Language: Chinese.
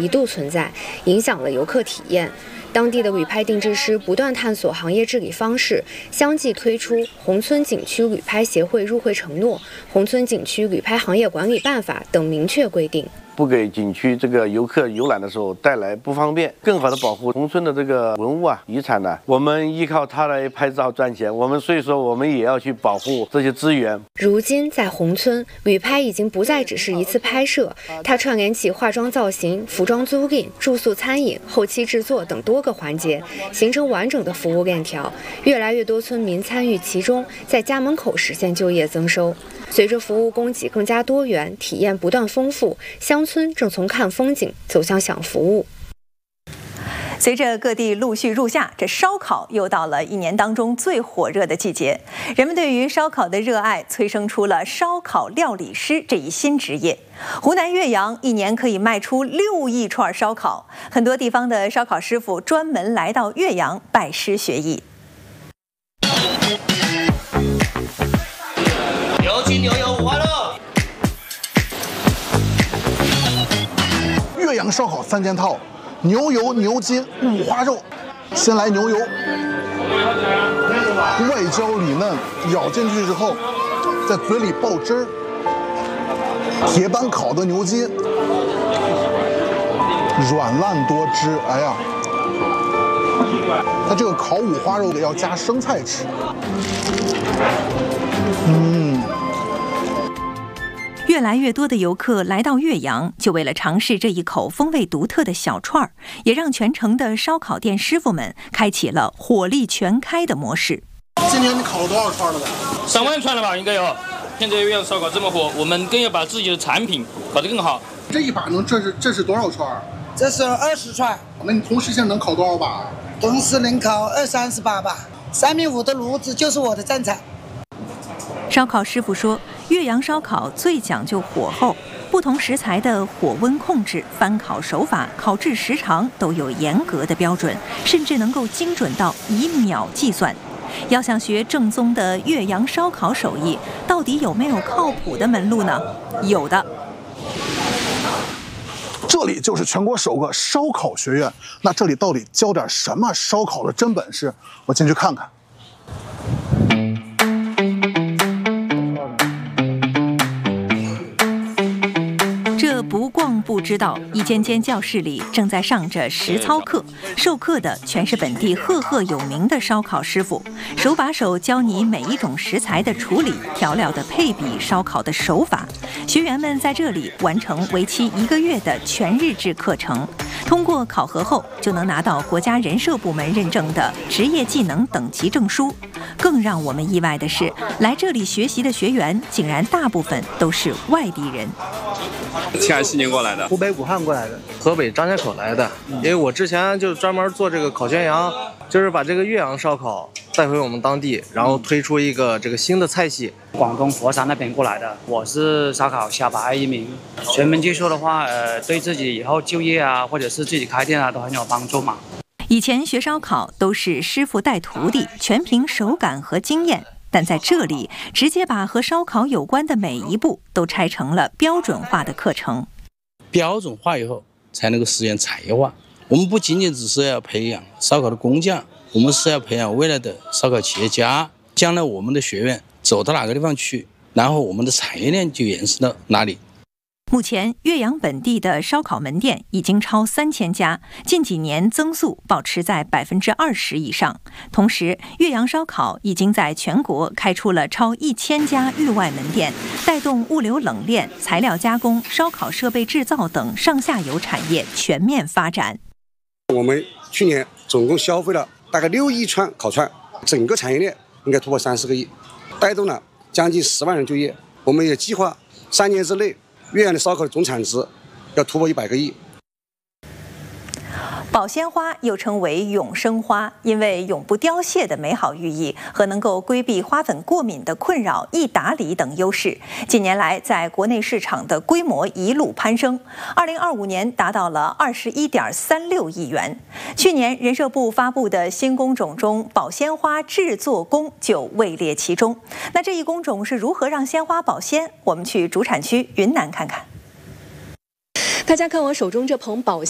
一度存在，影响了游客体验。当地的旅拍定制师不断探索行业治理方式，相继推出宏村景区旅拍协会入会承诺、宏村景区旅拍行业管理办法等明确规定。 不给景区这个游客游览的时候带来不方便，更好的保护宏村的这个文物遗产呢。我们依靠它来拍照赚钱，所以说我们也要去保护这些资源。 如今在宏村，旅拍已经不再只是一次拍摄，它串联起化妆造型、服装租赁、住宿餐饮、后期制作等多个环节，形成完整的服务链条。越来越多村民参与其中，在家门口实现就业增收。随着服务供给更加多元，体验不断丰富，乡村正从看风景走向享服务。 随着各地陆续入夏，这烧烤又到了一年当中最火热的季节。人们对于烧烤的热爱，催生出了烧烤料理师这一新职业。湖南岳阳一年可以卖出6亿串烧烤，很多地方的烧烤师傅专门来到岳阳拜师学艺。 牛筋牛油五花肉。 岳阳烧烤3件套，牛油、牛筋、五花肉。先来牛油，外焦里嫩，咬进去之后，在嘴里爆汁儿。铁板烤的牛筋，软烂多汁，哎呀，它这个烤五花肉要加生菜吃。 越来越多的游客来到岳阳，就为了尝试这一口风味独特的小串儿，也让全城的烧烤店师傅们开启了火力全开的模式。 今天你烤了多少串了呗 ？3万串了吧，应该有。现在岳阳烧烤这么火，我们更要把自己的产品搞得更好。 这一把这是多少串？ 这是20串。 那你同时现在能烤多少把？ 同时能烤20-30把吧。3.5米的炉子就是我的战场。 烧烤师傅说，岳阳烧烤最讲究火候，不同食材的火温控制、翻烤手法、烤制时长都有严格的标准，甚至能够精准到以秒计算。要想学正宗的岳阳烧烤手艺，到底有没有靠谱的门路呢？有的。 这里就是全国首个烧烤学院，那这里到底教点什么烧烤的真本事？我进去看看。 不逛不知道，一间间教室里正在上着实操课，授课的全是本地赫赫有名的烧烤师傅，手把手教你每一种食材的处理、调料的配比、烧烤的手法。学员们在这里完成为期1个月的全日制课程，通过考核后就能拿到国家人社部门认证的职业技能等级证书。更让我们意外的是，来这里学习的学员竟然大部分都是外地人。 77年过来的， 湖北武汉过来的，河北张家口来的。因为我之前就专门做这个烤全羊，就是把这个岳阳烧烤带回我们当地，然后推出一个这个新的菜系。 广东佛山那边过来的，我是烧烤小白一名。全面接受的话，对自己以后就业啊，或者是自己开店啊，都很有帮助嘛。 以前学烧烤都是师傅带徒弟，全凭手感和经验。但在这里，直接把和烧烤有关的每一步都拆成了标准化的课程。 标准化以后，才能够实现产业化。我们不仅仅只是要培养烧烤的工匠，我们是要培养未来的烧烤企业家。将来我们的学院走到哪个地方去，然后我们的产业链就延伸到哪里。 目前，岳阳本地的烧烤门店已经超3000家，近几年增速保持在20%以上。同时，岳阳烧烤已经在全国开出了超1000家域外门店，带动物流冷链、材料加工、烧烤设备制造等上下游产业全面发展。 我们去年总共消费了大概6亿串烤串，整个产业链应该突破30个亿，带动了将近10万人就业。我们也计划3年之内，岳阳的烧烤的总产值要突破100个亿。 保鲜花又称为永生花，因为永不凋谢的美好寓意和能够规避花粉过敏的困扰、易打理等优势，近年来在国内市场的规模一路攀升，2025年达到了21.36亿元。去年人社部发布的新工种中，保鲜花制作工就位列其中。那这一工种是如何让鲜花保鲜？我们去主产区云南看看。 大家看我手中这捧保鲜